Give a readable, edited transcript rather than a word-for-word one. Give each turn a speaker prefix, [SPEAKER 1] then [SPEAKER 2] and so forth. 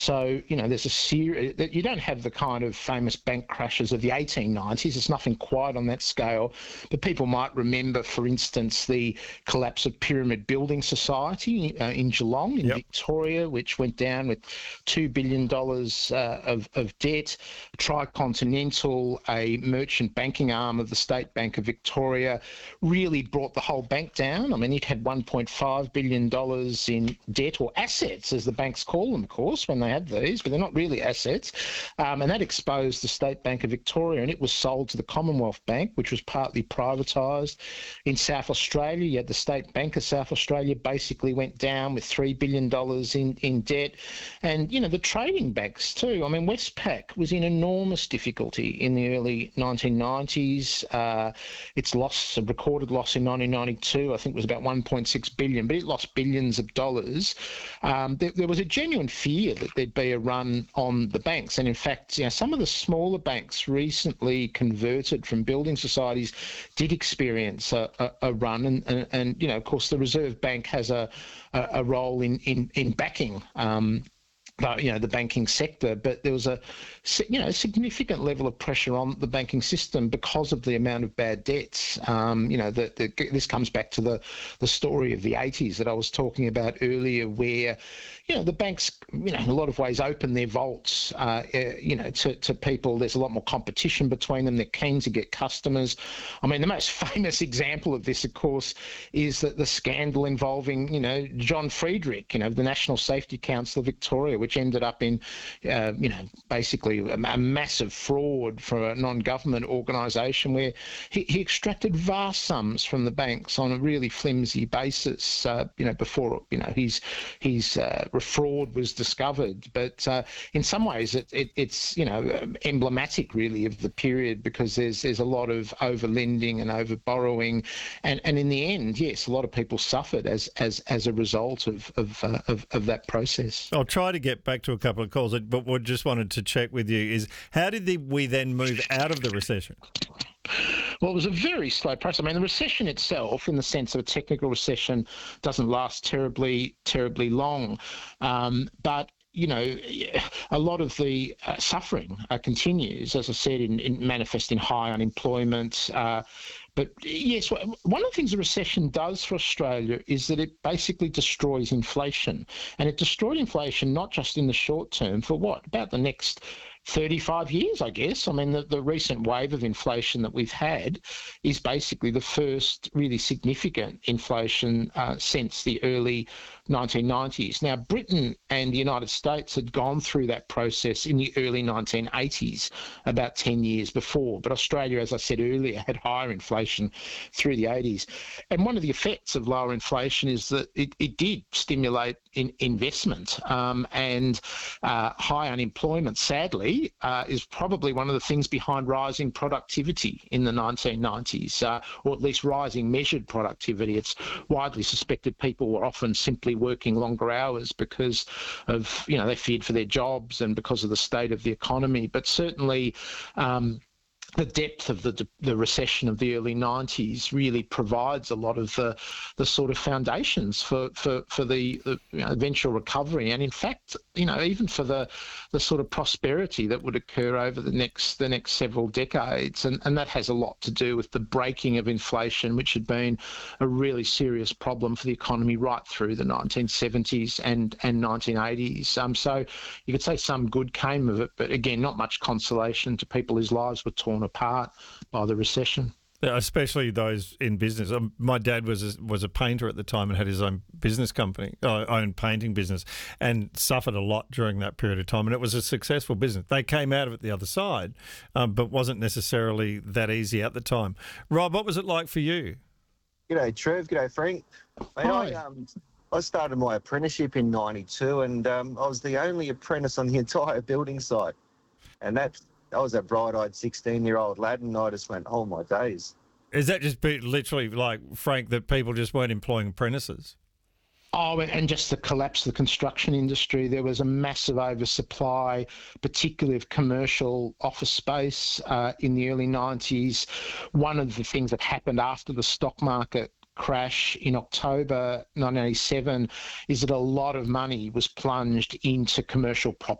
[SPEAKER 1] So, there's a series that you don't have the kind of famous bank crashes of the 1890s. It's nothing quite on that scale. But people might remember, for instance, the collapse of Pyramid Building Society in Geelong, in Victoria, which went down with $2 billion of debt. Tricontinental, a merchant banking arm of the State Bank of Victoria, really brought the whole bank down. I mean, it had $1.5 billion in debt, or assets, as the banks call them, of course, when they had these, but they're not really assets. And that exposed the State Bank of Victoria, and it was sold to the Commonwealth Bank, which was partly privatised. In South Australia, you had the State Bank of South Australia basically went down with $3 billion in debt. And, the trading banks too. I mean, Westpac was in enormous difficulty in the early 1990s. Its loss, a recorded loss in 1992, I think was about $1.6 billion, but it lost billions of dollars. There was a genuine fear that there'd be a run on the banks. And in fact, some of the smaller banks recently converted from building societies did experience a run. And of course, the Reserve Bank has a role in backing the banking sector, but there was a significant level of pressure on the banking system because of the amount of bad debts. This comes back to the story of the 80s that I was talking about earlier, where the banks, in a lot of ways, open their vaults, to people. There's a lot more competition between them. They're keen to get customers. I mean, the most famous example of this, of course, is that the scandal involving, John Friedrich, the National Safety Council of Victoria, which ended up in, basically a massive fraud for a non-government organisation where he extracted vast sums from the banks on a really flimsy basis, before, his fraud was discovered. But in some ways, it's emblematic really of the period, because there's a lot of over-lending and over-borrowing, and in the end, yes, a lot of people suffered as a result of that process.
[SPEAKER 2] I'll try to get back to a couple of calls, but we just wanted to check with you is how did we then move out of the recession?
[SPEAKER 1] Well, it was a very slow process. I mean, the recession itself, in the sense of a technical recession, doesn't last terribly long. But a lot of the suffering continues, as I said, in manifest in high unemployment. But yes, one of the things a recession does for Australia is that it basically destroys inflation. And it destroyed inflation not just in the short term, for about the next 35 years, I guess. I mean, the recent wave of inflation that we've had is basically the first really significant inflation since the early 1990s. Now, Britain and the United States had gone through that process in the early 1980s, about 10 years before. But Australia, as I said earlier, had higher inflation through the 80s. And one of the effects of lower inflation is that it did stimulate investment, and high unemployment, sadly, is probably one of the things behind rising productivity in the 1990s, or at least rising measured productivity. It's widely suspected people were often simply working longer hours because of, they feared for their jobs and because of the state of the economy. But certainly, the depth of the recession of the early 90s really provides a lot of the sort of foundations for the eventual recovery, and in fact, even for the sort of prosperity that would occur over the next several decades, and that has a lot to do with the breaking of inflation, which had been a really serious problem for the economy right through the 1970s and 1980s. So you could say some good came of it, but again, not much consolation to people whose lives were torn apart by the recession.
[SPEAKER 2] Yeah, especially those in business. My dad was a painter at the time and had his own business company, own painting business, and suffered a lot during that period of time. And it was a successful business. They came out of it the other side, but wasn't necessarily that easy at the time. Rob, what was it like for you?
[SPEAKER 3] G'day, Trev. G'day, Frank. Mate, I started my apprenticeship in 92, and I was the only apprentice on the entire building site. And I was a bright-eyed 16-year-old lad, and I just went, oh, my days.
[SPEAKER 2] Is that just literally like, Frank, that people just weren't employing apprentices?
[SPEAKER 1] Oh, and just the collapse of the construction industry. There was a massive oversupply, particularly of commercial office space in the early 90s. One of the things that happened after the stock market crash in October 1987 is that a lot of money was plunged into commercial property.